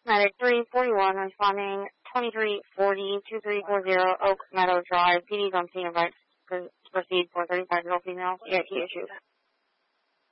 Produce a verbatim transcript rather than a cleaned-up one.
Medic three forty-one responding twenty-three forty, two three four zero Oak Meadow Drive. P D's on scene, advice to proceed for thirty-five-year-old female. E I T issues.